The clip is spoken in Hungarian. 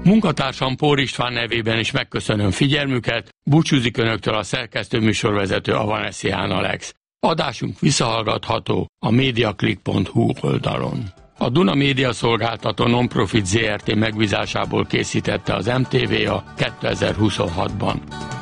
Munkatársam Pór István nevében is megköszönöm figyelmüket, búcsúzik önöktől a szerkesztő műsorvezető Avanesián Alex. Adásunk visszahallgatható a mediaclick.hu oldalon. A Duna Média Szolgáltató Nonprofit Zrt. Megbízásából készítette az MTV a 2026-ban.